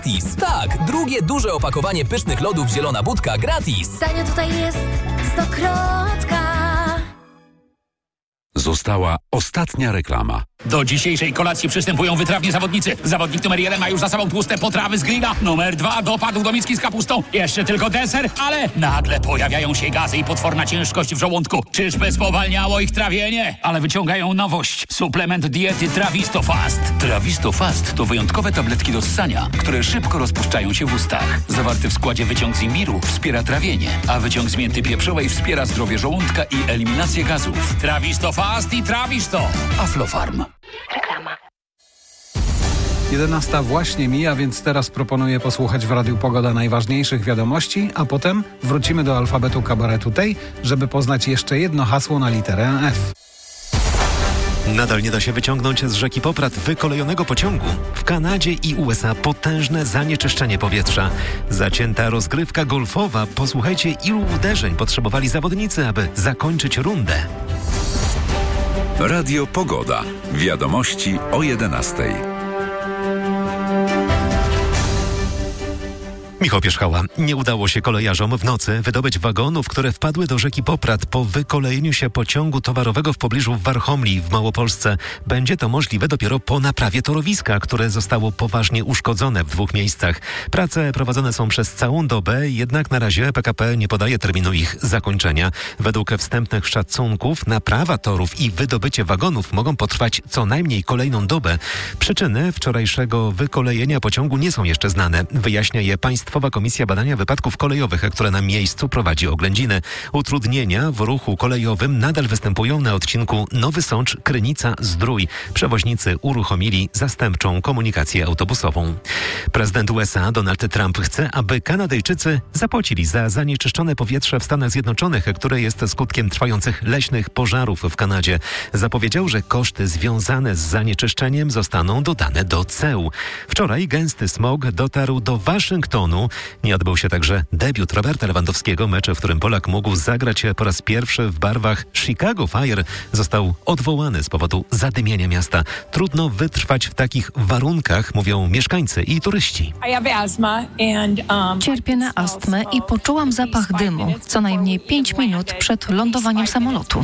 Gratis. Tak, drugie duże opakowanie pysznych lodów Zielona Budka gratis. Tanio tutaj jest stokrotka. Została ostatnia reklama. Do dzisiejszej kolacji przystępują wytrawni zawodnicy. Zawodnik numer 1 ma już za sobą tłuste potrawy z grilla. Numer 2 dopadł do miski z kapustą. Jeszcze tylko deser, ale nagle pojawiają się gazy i potworna ciężkość w żołądku. Czyżby spowalniało ich trawienie? Ale wyciągają nowość. Suplement diety Trawisto Fast. Trawisto Fast to wyjątkowe tabletki do ssania, które szybko rozpuszczają się w ustach. Zawarty w składzie wyciąg z imbiru wspiera trawienie, a wyciąg z mięty pieprzowej wspiera zdrowie żołądka i eliminację gazów. Trawisto Fast i Trawisto. Aflofarm. Reklama. 11 właśnie mija, więc teraz proponuję posłuchać w Radiu Pogoda najważniejszych wiadomości, a potem wrócimy do alfabetu kabaretu tej, żeby poznać jeszcze jedno hasło na literę F. Nadal nie da się wyciągnąć z rzeki Poprad wykolejonego pociągu. W Kanadzie i USA potężne zanieczyszczenie powietrza. Zacięta rozgrywka golfowa. Posłuchajcie, ilu uderzeń potrzebowali zawodnicy, aby zakończyć rundę. Radio Pogoda. Wiadomości o 11. Michał Pierzchała. Nie udało się kolejarzom w nocy wydobyć wagonów, które wpadły do rzeki Poprad po wykolejeniu się pociągu towarowego w pobliżu Warchomli w Małopolsce. Będzie to możliwe dopiero po naprawie torowiska, które zostało poważnie uszkodzone w 2 miejscach. Prace prowadzone są przez całą dobę, jednak na razie PKP nie podaje terminu ich zakończenia. Według wstępnych szacunków naprawa torów i wydobycie wagonów mogą potrwać co najmniej kolejną dobę. Przyczyny wczorajszego wykolejenia pociągu nie są jeszcze znane. Wyjaśnia je Państwowa Komisja Badania Wypadków Kolejowych, która na miejscu prowadzi oględziny. Utrudnienia w ruchu kolejowym nadal występują na odcinku Nowy Sącz-Krynica-Zdrój. Przewoźnicy uruchomili zastępczą komunikację autobusową. Prezydent USA Donald Trump chce, aby Kanadyjczycy zapłacili za zanieczyszczone powietrze w Stanach Zjednoczonych, które jest skutkiem trwających leśnych pożarów w Kanadzie. Zapowiedział, że koszty związane z zanieczyszczeniem zostaną dodane do ceł. Wczoraj gęsty smog dotarł do Waszyngtonu. Nie odbył się także debiut Roberta Lewandowskiego. Mecz, w którym Polak mógł zagrać po raz pierwszy w barwach Chicago Fire, został odwołany z powodu zadymienia miasta. Trudno wytrwać w takich warunkach, mówią mieszkańcy i turyści. Cierpię na astmę i poczułam zapach dymu co najmniej 5 minut przed lądowaniem samolotu.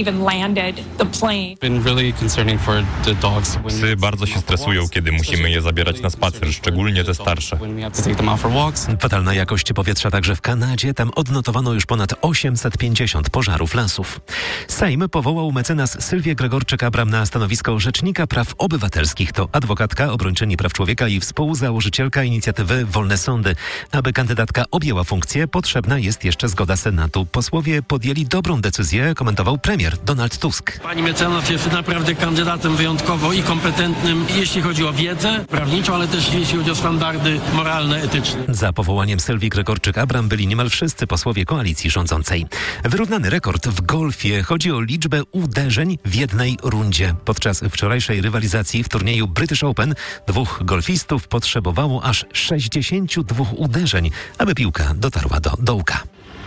Psy bardzo się stresują, kiedy musimy je zabierać na spacer, szczególnie te starsze. Fatalna jakość powietrza także w Kanadzie. Tam odnotowano już ponad 850 pożarów lasów. Sejm powołał mecenas Sylwię Gregorczyk-Abram na stanowisko Rzecznika Praw Obywatelskich. To adwokatka, obrończyni praw człowieka i współzałożycielka inicjatywy Wolne Sądy. Aby kandydatka objęła funkcję, potrzebna jest jeszcze zgoda Senatu. Posłowie podjęli dobrą decyzję, komentował premier Donald Tusk. Pani mecenas jest naprawdę kandydatem wyjątkowo i kompetentnym, jeśli chodzi o wiedzę prawniczą, ale też jeśli chodzi o standardy moralne, etyczne. Za powołaniem Sylwii Gregorczyk-Abram byli niemal wszyscy posłowie koalicji rządzącej. Wyrównany rekord w golfie. Chodzi o liczbę uderzeń w jednej rundzie. Podczas wczorajszej rywalizacji w turnieju British Open 2 golfistów potrzebowało aż 62 uderzeń, aby piłka dotarła do dołka.